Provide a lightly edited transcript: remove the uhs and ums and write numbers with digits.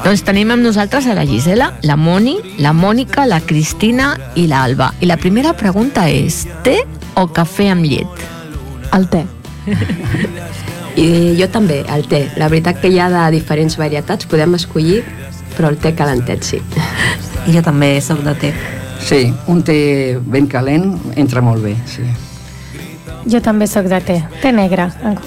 Doncs tenim amb nosaltres a la Gisela, la Moni, la Mònica, la Cristina i l'Alba. I la primera pregunta és: té o cafè amb llet? El té. I jo també, el té. La veritat que hi ha de diferents varietats, podem escollir, però el té calentet sí. I jo també soc de té. Sí, un té ben calent entra molt bé, sí. Jo també soc de té negre.